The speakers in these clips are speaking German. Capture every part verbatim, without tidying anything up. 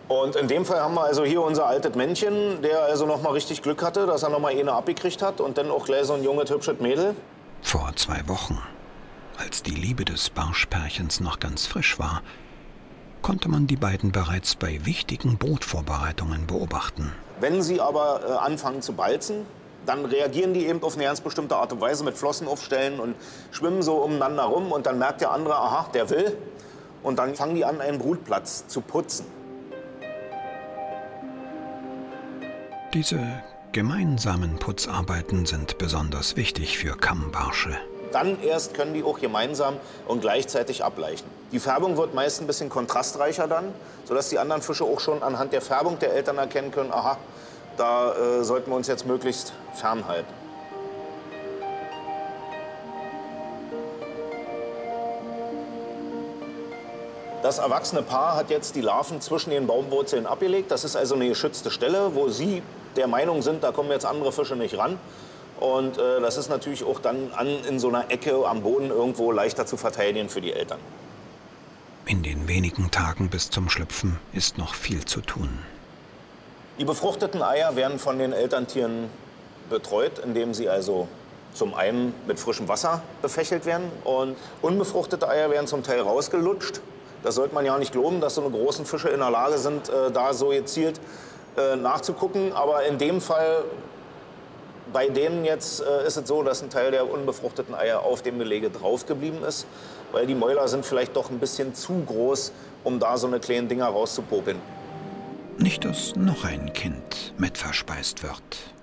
Und in dem Fall haben wir also hier unser altes Männchen, der also noch mal richtig Glück hatte, dass er noch mal eine abgekriegt hat und dann auch gleich so ein junges, hübsches Mädel. Vor zwei Wochen, als die Liebe des Barschpärchens noch ganz frisch war, konnte man die beiden bereits bei wichtigen Brutvorbereitungen beobachten. Wenn sie aber äh, anfangen zu balzen, dann reagieren die eben auf eine ganz bestimmte Art und Weise mit Flossen aufstellen und schwimmen so umeinander rum. Und dann merkt der andere, aha, der will. Und dann fangen die an, einen Brutplatz zu putzen. Diese gemeinsamen Putzarbeiten sind besonders wichtig für Kammbarsche. Dann erst können die auch gemeinsam und gleichzeitig ableichen. Die Färbung wird meist ein bisschen kontrastreicher dann, sodass die anderen Fische auch schon anhand der Färbung der Eltern erkennen können, aha, da äh, sollten wir uns jetzt möglichst fernhalten. Das erwachsene Paar hat jetzt die Larven zwischen den Baumwurzeln abgelegt. Das ist also eine geschützte Stelle, wo sie der Meinung sind, da kommen jetzt andere Fische nicht ran. Und äh, das ist natürlich auch dann an, in so einer Ecke am Boden irgendwo leichter zu verteidigen für die Eltern. In den wenigen Tagen bis zum Schlüpfen ist noch viel zu tun. Die befruchteten Eier werden von den Elterntieren betreut, indem sie also zum einen mit frischem Wasser befächelt werden. Und unbefruchtete Eier werden zum Teil rausgelutscht. Das sollte man ja nicht glauben, dass so eine großen Fische in der Lage sind, äh, da so gezielt äh, nachzugucken. Aber in dem Fall, bei denen jetzt, äh, ist es so, dass ein Teil der unbefruchteten Eier auf dem Gelege drauf geblieben ist. Weil die Mäuler sind vielleicht doch ein bisschen zu groß, um da so eine kleinen Dinger rauszupopeln. Nicht, dass noch ein Kind mit verspeist wird.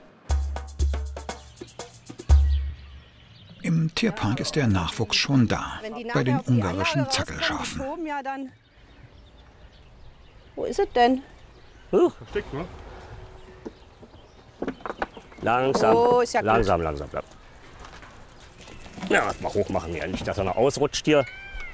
Im Tierpark ist der Nachwuchs schon da, bei den ungarischen Zackelschafen. Ja, dann. Wo ist es denn? Huh. Versteckt, ne? Langsam, Oh, ist ja gut. langsam, langsam. Ja, mal hoch machen hier, nicht, dass er noch ausrutscht hier.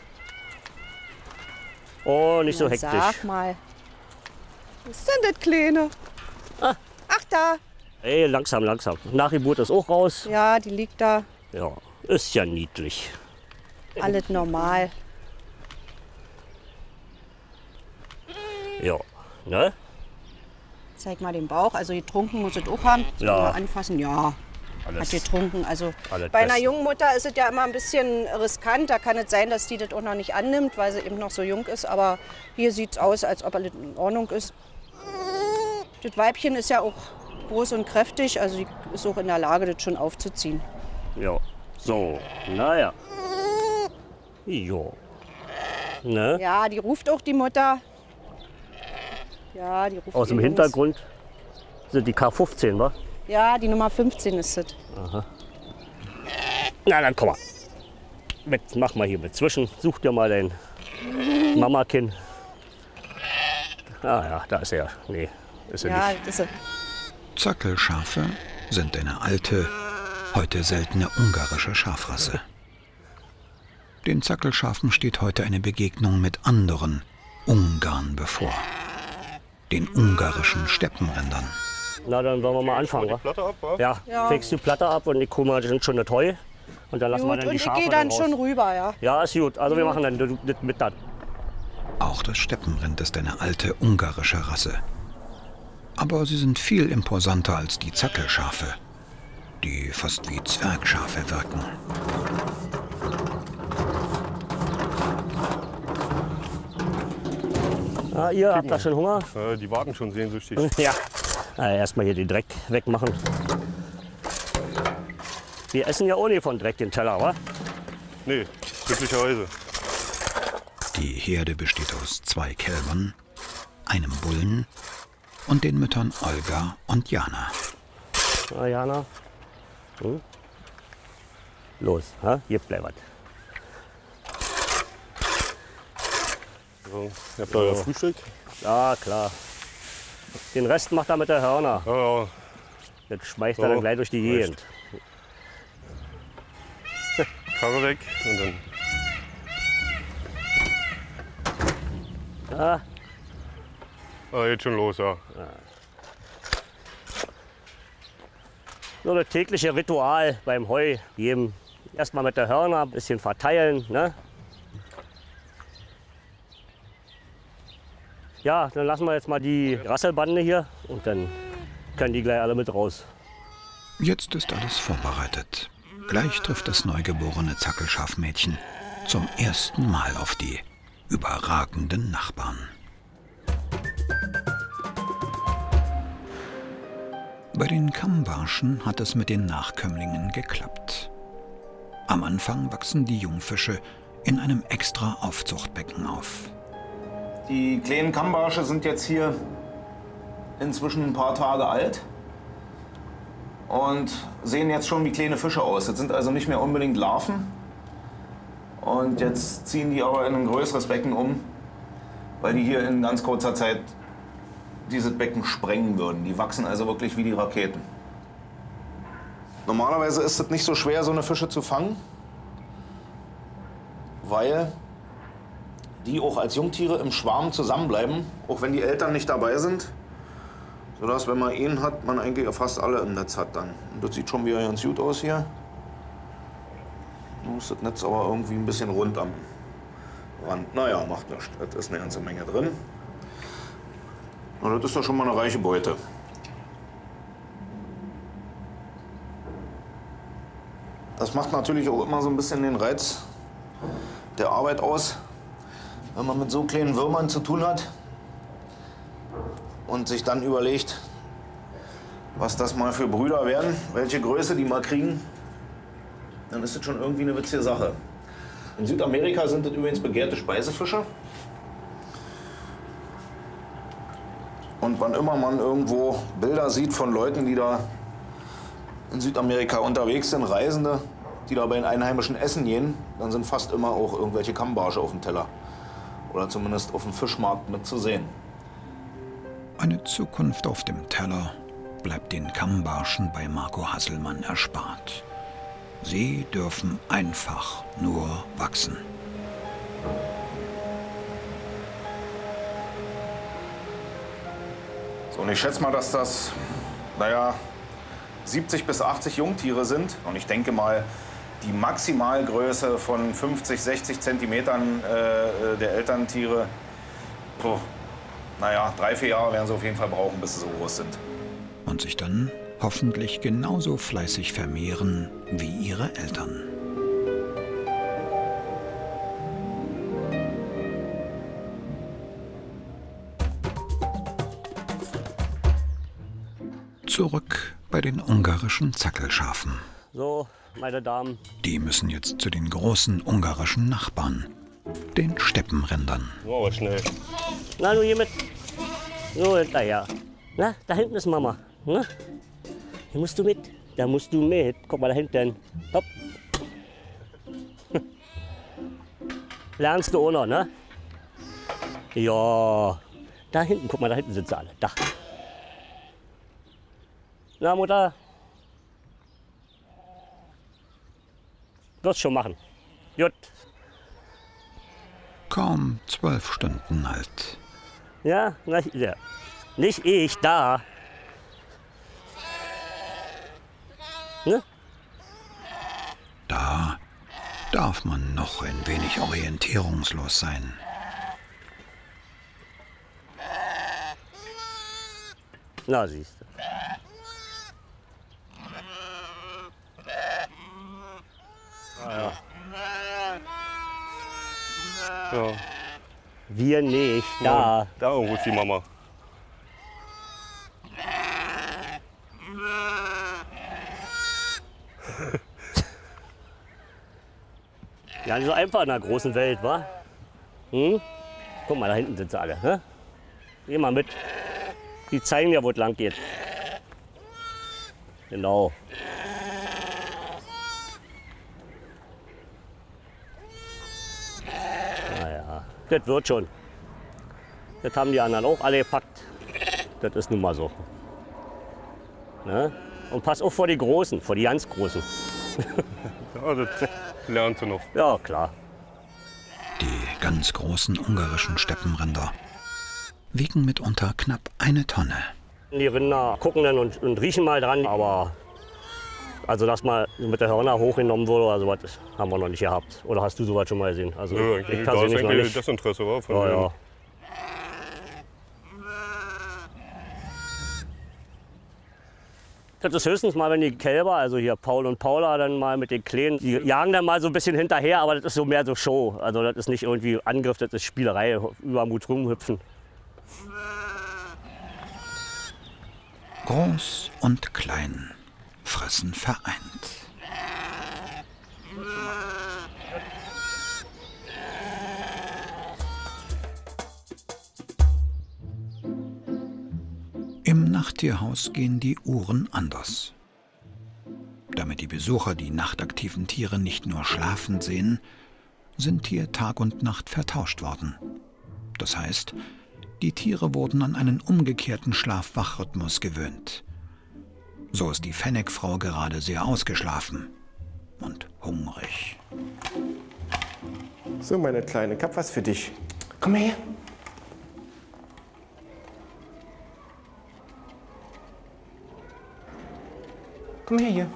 Oh, nicht so Na, hektisch. Sag mal. Was ist denn das Kleine? Ah. Ach, da. Ey, langsam, langsam. Nachgeburt ist auch raus. Ja, die liegt da. Ja, ist ja niedlich. Alles normal. Ja, ne? Zeig mal den Bauch. Also getrunken muss es auch haben. Soll Ja. mal anfassen? Ja. Alles, Hat getrunken. Also alles bei einer best. jungen Mutter ist es ja immer ein bisschen riskant. Da kann es sein, dass die das auch noch nicht annimmt, weil sie eben noch so jung ist. Aber hier sieht es aus, als ob alles in Ordnung ist. Das Weibchen ist ja auch groß und kräftig. Also sie ist auch in der Lage, das schon aufzuziehen. Ja, so, naja. Jo. Ne? Ja, die ruft auch die Mutter. Ja, die ruft Aus die dem Jungs. Hintergrund sind die K fünfzehn, wa? Ja, die Nummer fünfzehn ist es. Na, dann komm mal. Mit, mach mal hier mit zwischen. Such dir mal dein Mamakin. Ah ja, da ist er. Nee, ist er Ja, nicht. das ist es. Zackelschafe sind eine alte, heute seltene ungarische Schafrasse. Den Zackelschafen steht heute eine Begegnung mit anderen Ungarn bevor. Den ungarischen Steppenrindern. Na, dann wollen wir mal anfangen, Die wa? Platte ab, wa? Ja, Ja. fegst die Platte ab und ich hole mal schon das Heu. Und dann lassen wir Gut, dann und die ich Schafe gehe dann raus. schon rüber, ja. Ja, ist gut. Also wir machen dann das das mit dann. Auch das Steppenrind ist eine alte ungarische Rasse. Aber sie sind viel imposanter als die Zackelschafe, die fast wie Zwergschafe wirken. Ah, ihr habt da schon Hunger? Äh, die warten schon sehnsüchtig. Ja. Na, erstmal hier den Dreck wegmachen. Wir essen ja ohne von Dreck den Teller, wa? Nee, glücklicherweise. Die Herde besteht aus zwei Kälbern, einem Bullen und den Müttern Olga und Jana. Na, Jana. Hm? Los, ha? Hier bleibt was. So, ihr habt da euer Frühstück. Ja, klar. Den Rest macht er mit der Hörner. Ja, ja. Das schmeißt So, er dann gleich durch die reicht. Gegend. Karre weg und dann. Ah, Ah, geht schon los, ja. so das tägliche Ritual beim Heu geben. Erstmal mit der Hörner ein bisschen verteilen. Ne? Ja, dann lassen wir jetzt mal die Rasselbande hier und dann können die gleich alle mit raus. Jetzt ist alles vorbereitet. Gleich trifft das neugeborene Zackelschafmädchen zum ersten Mal auf die überragenden Nachbarn. Bei den Kammbarschen hat es mit den Nachkömmlingen geklappt. Am Anfang wachsen die Jungfische in einem extra Aufzuchtbecken auf. Die kleinen Kammbarsche sind jetzt hier inzwischen ein paar Tage alt und sehen jetzt schon wie kleine Fische aus. Das sind also nicht mehr unbedingt Larven. Und jetzt ziehen die aber in ein größeres Becken um, weil die hier in ganz kurzer Zeit dieses Becken sprengen würden. Die wachsen also wirklich wie die Raketen. Normalerweise ist es nicht so schwer, so eine Fische zu fangen, weil die auch als Jungtiere im Schwarm zusammenbleiben, auch wenn die Eltern nicht dabei sind. Sodass, wenn man ihn hat, man eigentlich fast alle im Netz hat dann. Und das sieht schon wieder ganz gut aus hier. Nun ist das Netz aber irgendwie ein bisschen rund am Rand. Naja, macht nichts. Das ist eine ganze Menge drin. Und das ist doch schon mal eine reiche Beute. Das macht natürlich auch immer so ein bisschen den Reiz der Arbeit aus, wenn man mit so kleinen Würmern zu tun hat und sich dann überlegt, was das mal für Brüder werden, welche Größe die mal kriegen, dann ist das schon irgendwie eine witzige Sache. In Südamerika sind das übrigens begehrte Speisefische. Und wann immer man irgendwo Bilder sieht von Leuten, die da in Südamerika unterwegs sind, Reisende, die da bei den Einheimischen essen gehen, dann sind fast immer auch irgendwelche Kammbarsche auf dem Teller. Oder zumindest auf dem Fischmarkt mit zu sehen. Eine Zukunft auf dem Teller bleibt den Kammbarschen bei Marco Hasselmann erspart. Sie dürfen einfach nur wachsen. So, und ich schätze mal, dass das, naja, siebzig bis achtzig Jungtiere sind. Und ich denke mal, die Maximalgröße von fünfzig, sechzig Zentimetern äh, der Elterntiere, puh, naja, drei, vier Jahre werden sie auf jeden Fall brauchen, bis sie so groß sind. Und sich dann hoffentlich genauso fleißig vermehren wie ihre Eltern. Zurück bei den ungarischen Zackelschafen. So, meine Damen. Die müssen jetzt zu den großen ungarischen Nachbarn, den Steppenrindern. Oh, aber schnell. Na, du hier mit. So, hinterher. Na, da hinten ist Mama. Na? Hier musst du mit. Da musst du mit. Guck mal da hinten. Hopp. Lernst du auch noch, ne? Ja. Da hinten, guck mal, da hinten sind sie alle. Da. Na, Mutter. Wirst schon machen. Gut. Kaum zwölf Stunden alt. Ja, na, ja. Nicht ich, da. Ne? Da darf man noch ein wenig orientierungslos sein. Na, siehst du. Ja. Ja. Wir nicht, da. Da irgendwo ist die Mama. Ja, so einfach in der großen Welt, wa? Hm? Guck mal, da hinten sind sie alle. Ne? Geh mal mit. Die zeigen ja, wo es lang geht. Genau. Naja, das wird schon. Das haben die anderen auch alle gepackt. Das ist nun mal so. Ne? Und pass auf vor die Großen, vor die ganz Großen. Ja, das lernst du noch. Ja, klar. Die ganz großen ungarischen Steppenrinder wiegen mitunter knapp eine Tonne. Die Rinder gucken dann und, und riechen mal dran, aber also dass mal mit der Hörner hochgenommen wurde oder sowas, das haben wir noch nicht gehabt. Oder hast du sowas schon mal gesehen? Also Ja, ich da ist persönlich noch eigentlich nicht. das Interesse war von Ja, denen. ja. Das ist höchstens mal, wenn die Kälber, also hier Paul und Paula, dann mal mit den Kleinen, die jagen dann mal so ein bisschen hinterher, aber das ist so mehr so Show. Also das ist nicht irgendwie Angriff, das ist Spielerei, übermut rumhüpfen. Groß und klein, Fressen vereint. Im Nachttierhaus gehen die Uhren anders. Damit die Besucher die nachtaktiven Tiere nicht nur schlafen sehen, sind hier Tag und Nacht vertauscht worden. Das heißt, die Tiere wurden an einen umgekehrten Schlaf-Wach-Rhythmus gewöhnt. So ist die Fennec-Frau gerade sehr ausgeschlafen und hungrig. So, meine Kleine, ich hab was für dich. Komm mal her. Komm her hier.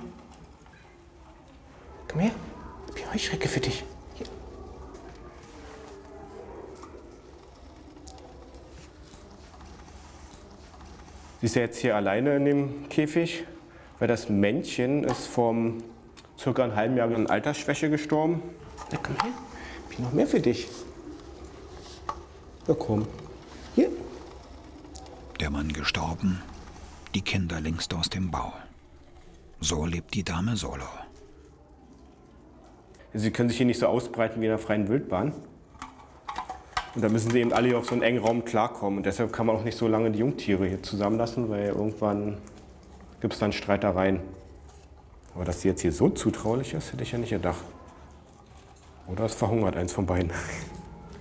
Komm her. Ich hab hier Heuschrecke für dich. Hier. Sie ist ja jetzt hier alleine in dem Käfig, weil das Männchen ist vom circa einem halben Jahr an Altersschwäche gestorben. Na, komm her. Ich hab hier noch mehr für dich. Na komm. Hier. Der Mann gestorben, die Kinder längst aus dem Bau. So lebt die Dame solo. Sie können sich hier nicht so ausbreiten wie in einer freien Wildbahn. Und da müssen sie eben alle hier auf so einen engen Raum klarkommen. Und deshalb kann man auch nicht so lange die Jungtiere hier zusammenlassen, weil irgendwann gibt es dann Streitereien. Aber dass sie jetzt hier so zutraulich ist, hätte ich ja nicht gedacht. Oder es verhungert eins von beiden.